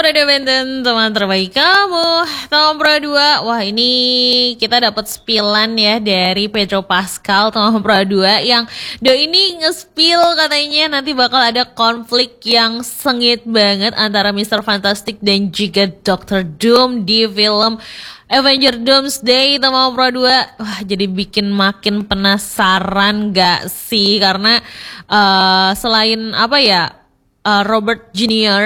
Radio Benten, teman terbaik kamu. Tahun Pro 2. Wah, ini kita dapat spilan ya dari Pedro Pascal tahun Pro 2 yang ini nge-spill katanya nanti bakal ada konflik yang sengit banget antara Mr. Fantastic dan juga Dr. Doom di film Avenger Doomsday Tahun Pro 2. Wah, jadi bikin makin penasaran gak sih? Karena selain Robert Jr.